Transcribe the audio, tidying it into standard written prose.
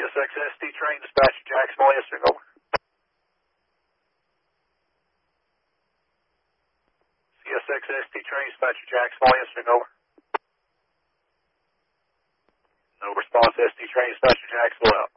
CSX SD train, dispatch to Jacksonville, answering over. CSX SD train, dispatch to Jacksonville, answering over. No response, SD train, dispatch to Jacksonville out.